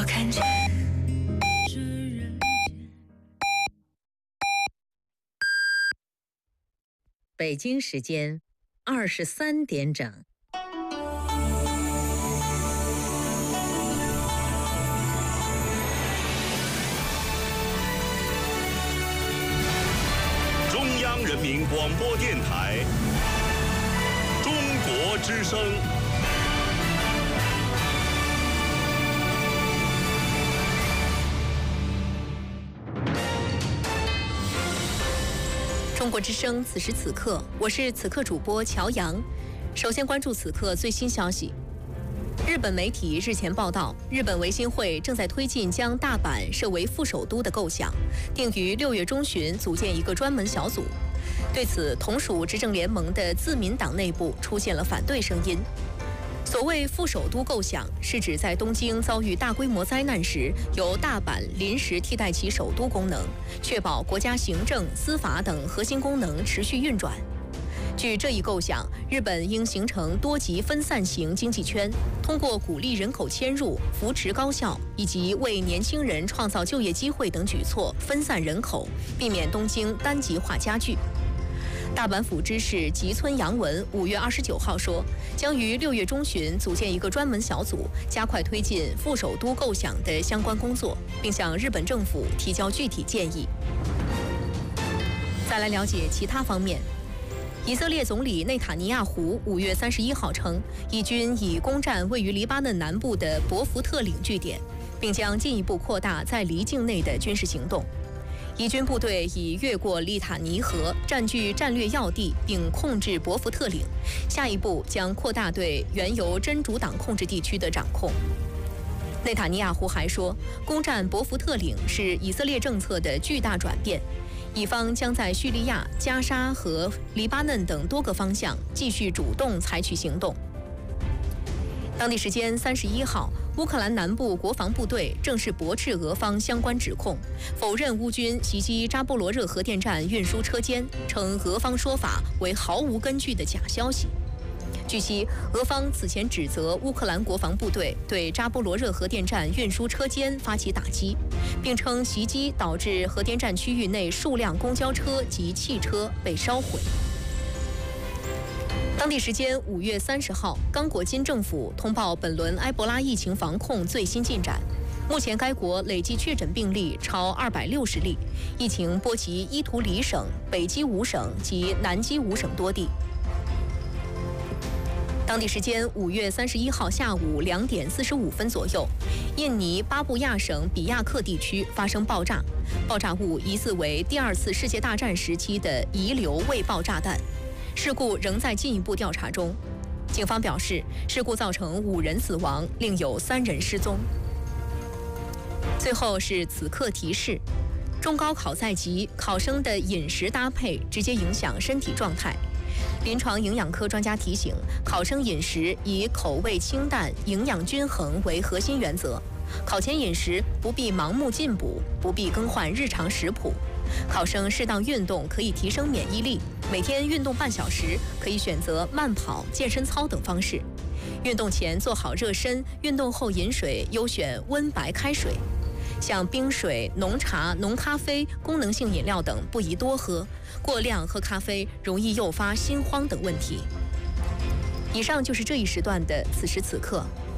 看见。 北京时间23点整。 中央人民广播电台中国之声。 中国之声，此时此刻，我是此刻主播乔阳。首先关注此刻最新消息。日本媒体日前报道，日本维新会正在推进将大阪设为副首都的构想，定于6月中旬组建一个专门小组。对此，同属执政联盟的自民党内部出现了反对声音。所谓副首都构想，是指在东京遭遇大规模灾难时，由大阪临时替代其首都功能，确保国家行政、司法等核心功能持续运转。据这一构想，日本应形成多级分散型经济圈，通过鼓励人口迁入、扶持高校以及为年轻人创造就业机会等举措分散人口，避免东京单极化加剧。大阪府知事吉村洋文5月29号说，将于6月中旬组建一个专门小组，加快推进副首都构想的相关工作，并向日本政府提交具体建议。再来了解其他方面。以色列总理内塔尼亚胡5月31号称，以军已攻占位于黎巴嫩南部的博福特岭据点，并将进一步扩大在黎境内的军事行动。以军部队已越过利塔尼河，占据战略要地，并控制博福特岭。下一步将扩大对原由真主党控制地区的掌控。内塔尼亚胡还说，攻占博福特岭是以色列政策的巨大转变，以方将在叙利亚、加沙和黎巴嫩等多个方向继续主动采取行动。当地时间31号，乌克兰南部国防部队正式驳斥俄方相关指控，否认乌军袭击扎波罗热核电站运输车间，称俄方说法为毫无根据的假消息。据悉，俄方此前指责乌克兰国防部队对扎波罗热核电站运输车间发起打击，并称袭击导致核电站区域内数辆公交车及汽车被烧毁。当地时间5月30号，刚果金政府通报本轮埃博拉疫情防控最新进展。目前该国累计确诊病例超260例，疫情波及伊图里省、北基伍省及南基伍省多地。当地时间5月31号下午2点45分左右，印尼巴布亚省比亚克地区发生爆炸，爆炸物疑似为第2次世界大战时期的遗留未爆炸弹。事故仍在进一步调查中。警方表示，事故造成5人死亡，另有3人失踪。最后是此刻提示：中高考在即，考生的饮食搭配直接影响身体状态。临床营养科专家提醒，考生饮食以口味清淡、营养均衡为核心原则。考前饮食不必盲目进补，不必更换日常食谱。考生适当运动可以提升免疫力，每天运动半小时，可以选择慢跑、健身操等方式。运动前做好热身，运动后饮水优选温白开水。像冰水、浓茶、浓咖啡、功能性饮料等不宜多喝，过量喝咖啡容易诱发心慌等问题。以上就是这一时段的此时此刻，